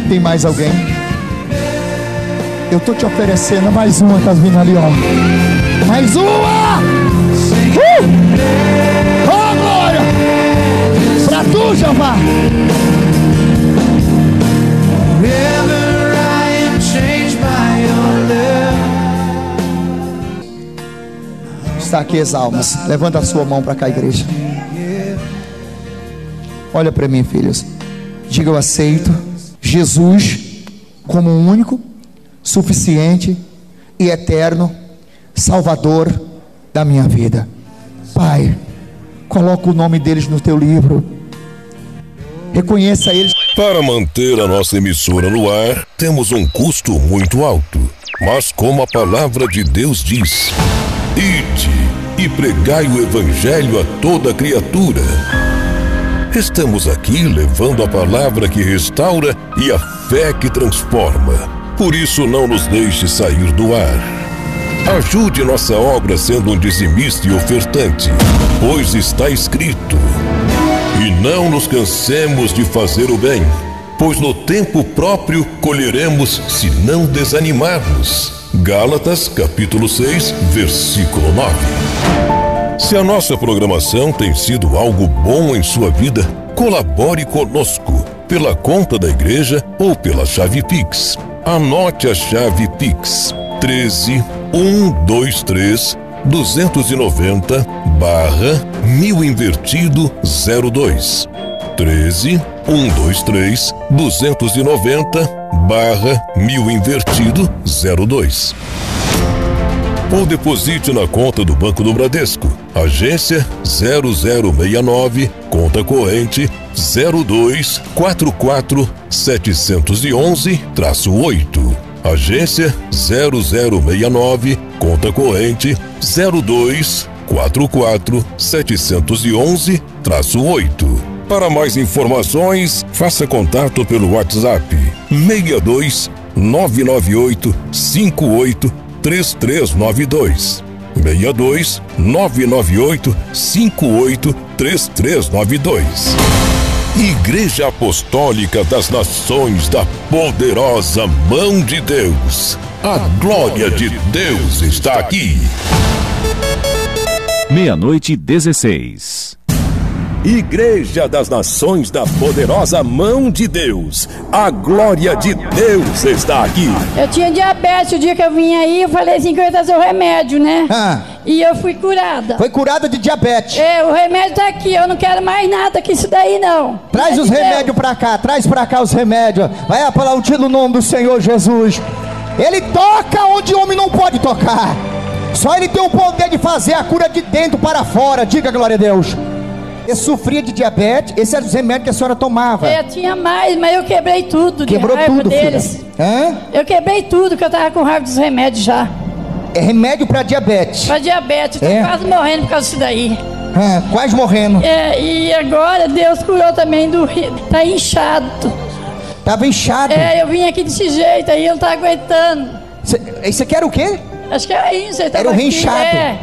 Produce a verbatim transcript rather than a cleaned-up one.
Tem mais alguém? Eu tô te oferecendo mais uma, tá vindo ali, ó. Mais uma! Uh! Oh, glória! Pra tu, Jeová! Está aqui as almas. Levanta a sua mão para cá, igreja. Olha para mim, filhos. Diga: eu aceito Jesus como o único, suficiente e eterno Salvador da minha vida. Pai, coloca o nome deles no teu livro. Reconheça eles. Para manter a nossa emissora no ar, temos um custo muito alto. Mas como a palavra de Deus diz: ide e pregai o evangelho a toda criatura. Estamos aqui levando a palavra que restaura e a fé que transforma. Por isso, não nos deixe sair do ar. Ajude nossa obra sendo um dizimista e ofertante, pois está escrito: e não nos cansemos de fazer o bem, pois no tempo próprio colheremos se não desanimarmos. Gálatas capítulo seis, versículo nove. Se a nossa programação tem sido algo bom em sua vida, colabore conosco pela conta da igreja ou pela chave Pix. Anote a chave Pix: treze, cento e vinte e três, duzentos e noventa, barra mil invertido zero dois. treze, cento e vinte e três, duzentos e noventa, barra mil invertido zero dois. Ou deposite na conta do Banco do Bradesco, agência zero zero seis nove, conta corrente zero dois quatro quatro sete um um oito. Agência zero zero seis nove, conta corrente zero dois quatro quatro sete um um oito. Para mais informações, faça contato pelo WhatsApp seis dois nove nove oito cinco oito três três nove dois. seis dois nove nove oito cinco oito três três nove dois. Igreja Apostólica das Nações da Poderosa Mão de Deus. A glória de Deus está aqui. Meia-noite e dezesseis. Igreja das Nações da Poderosa Mão de Deus. A glória de Deus está aqui. Eu tinha diabetes, o dia que eu vim aí, eu falei assim que eu ia trazer o remédio, né? Ah. E eu fui curada. Foi curada de diabetes. É, o remédio tá aqui, eu não quero mais nada que isso daí não. Traz os remédios pra cá, traz pra cá os remédios. Vai aplaudir no nome do Senhor Jesus. Ele toca onde o homem não pode tocar. Só ele tem o poder de fazer a cura de dentro para fora. Diga glória a Deus. Eu sofria de diabetes, esses eram os remédios que a senhora tomava. É, tinha mais, mas eu quebrei tudo. Quebrou de raiva tudo, deles. filha? Hã? Eu quebrei tudo, que eu tava com raiva dos remédios já. É remédio pra diabetes. Pra diabetes, eu tô É? quase morrendo por causa disso daí. Hã, quase morrendo. É, e agora Deus curou também do ri- tá inchado. Tava inchado. É, eu vim aqui desse jeito, aí eu não tá aguentando. Você quer o quê? Acho que era isso. Ele Era tava o aqui, rim inchado. é.